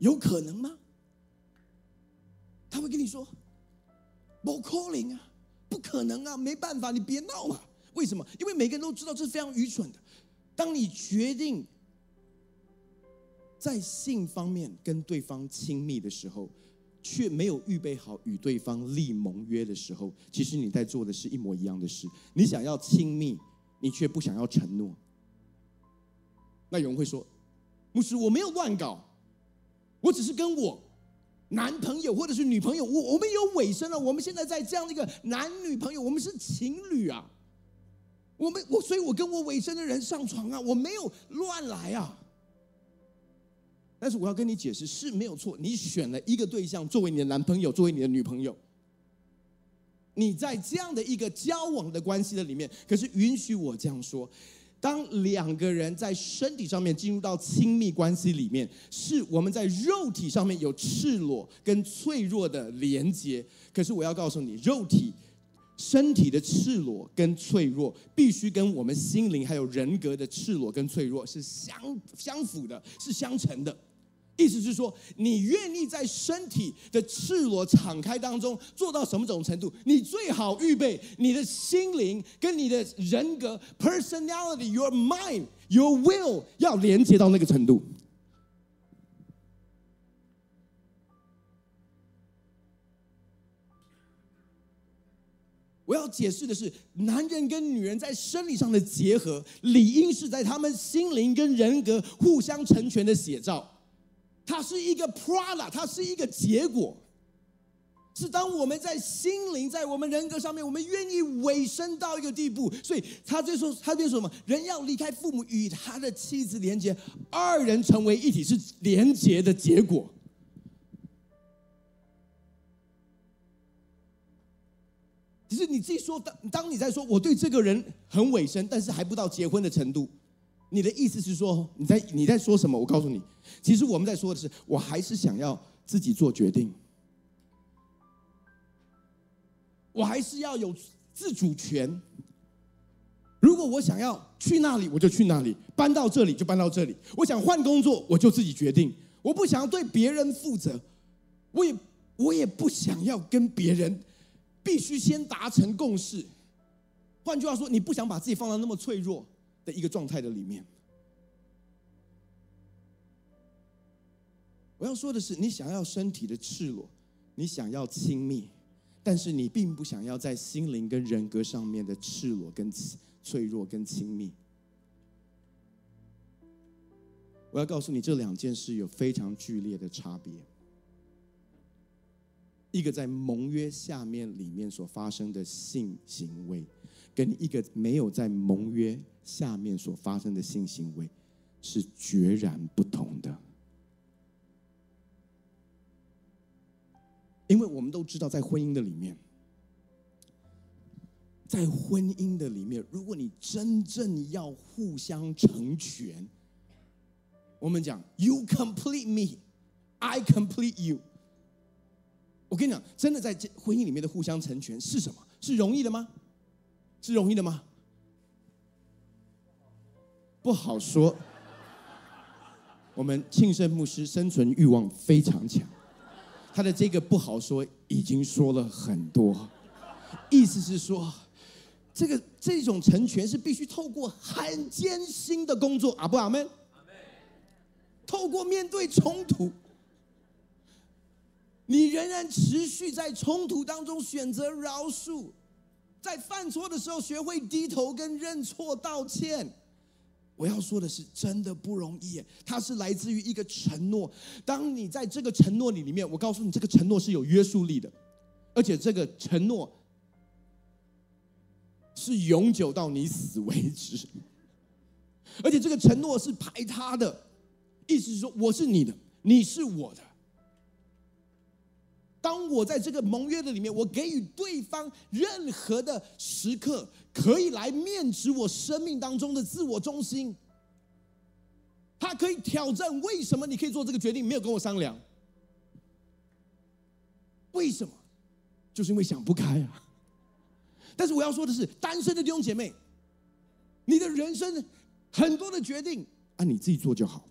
有可能吗？他会跟你说没可能啊，不可能啊，没办法，你别闹嘛。为什么？因为每个人都知道这是非常愚蠢的。当你决定在性方面跟对方亲密的时候，却没有预备好与对方立盟约的时候，其实你在做的是一模一样的事。你想要亲密，你却不想要承诺。那有人会说，牧师，我没有乱搞，我只是跟我男朋友或者是女朋友，我们有尾声了，我们现在在这样的一个男女朋友，我们是情侣啊，所以我跟我尾声的人上床啊，我没有乱来啊。但是我要跟你解释，是没有错，你选了一个对象作为你的男朋友，作为你的女朋友，你在这样的一个交往的关系的里面，可是允许我这样说，当两个人在身体上面进入到亲密关系里面，是我们在肉体上面有赤裸跟脆弱的连结。可是我要告诉你，身体的赤裸跟脆弱，必须跟我们心灵还有人格的赤裸跟脆弱是相符的，是相乘的。意思是说，你愿意在身体的赤裸敞开当中做到什么种程度？你最好预备你的心灵跟你的人格 personality your mind your will 要连接到那个程度。我要解释的是，男人跟女人在生理上的结合，理应是在他们心灵跟人格互相成全的写照。它是一个 product， 它是一个结果，是当我们在心灵在我们人格上面，我们愿意委身到一个地步。所以他就说什么？人要离开父母，与他的妻子连结，二人成为一体，是连结的结果。只是你自己说，当你在说我对这个人很委身，但是还不到结婚的程度，你的意思是说你在说什么？我告诉你，其实我们在说的是，我还是想要自己做决定，我还是要有自主权。如果我想要去那里，我就去那里；搬到这里就搬到这里。我想换工作，我就自己决定。我不想要对别人负责，我也不想要跟别人必须先达成共识。换句话说，你不想把自己放到那么脆弱的一个状态的里面。我要说的是，你想要身体的赤裸，你想要亲密，但是你并不想要在心灵跟人格上面的赤裸跟脆弱跟亲密。我要告诉你，这两件事有非常剧烈的差别。一个在盟约下面里面所发生的性行为，跟一个没有在盟约下面所发生的性行为是决然不同的。因为我们都知道，在婚姻的里面，如果你真正要互相成全，我们讲 You complete me, I complete you。我跟你讲，真的在婚姻里面的互相成全是什么？是容易的吗？是容易的吗？不好说。我们庆盛牧师生存欲望非常强，他的这个不好说已经说了很多，意思是说，这种成全是必须透过很艰辛的工作，阿不阿们？透过面对冲突，你仍然持续在冲突当中选择饶恕，在犯错的时候学会低头跟认错道歉。我要说的是，真的不容易，它是来自于一个承诺。当你在这个承诺里面，我告诉你，这个承诺是有约束力的，而且这个承诺是永久到你死为止，而且这个承诺是排他的，意思是说，我是你的，你是我的。当我在这个盟约的里面，我给予对方任何的时刻，可以来面指我生命当中的自我中心。他可以挑战为什么你可以做这个决定，没有跟我商量。为什么？就是因为想不开啊。但是我要说的是，单身的弟兄姐妹，你的人生很多的决定，你自己做就好。